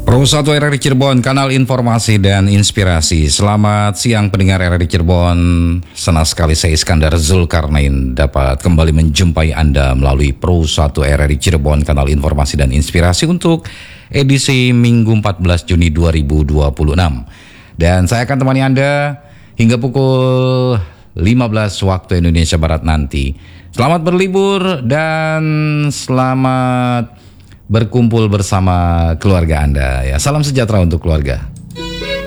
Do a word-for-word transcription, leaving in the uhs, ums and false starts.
Pro satu R R I Cirebon, kanal informasi dan inspirasi. Selamat siang pendengar R R I Cirebon. Senang sekali saya Iskandar Zulkarnain dapat kembali menjumpai Anda melalui Pro satu R R I Cirebon, kanal informasi dan inspirasi untuk edisi Minggu empat belas Juni dua ribu dua puluh enam. Dan saya akan temani Anda hingga pukul lima belas waktu Indonesia Barat nanti. Selamat berlibur dan selamat berkumpul bersama keluarga Anda ya. Salam sejahtera untuk keluarga.